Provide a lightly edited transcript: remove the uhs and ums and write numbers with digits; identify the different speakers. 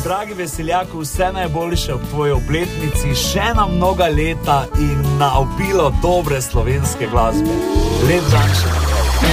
Speaker 1: Dragi veseljaku, vse najboljše ob tvoji obletnici, še na mnoga leta in na obilo dobre slovenske glasbe. Lep dan še naprej.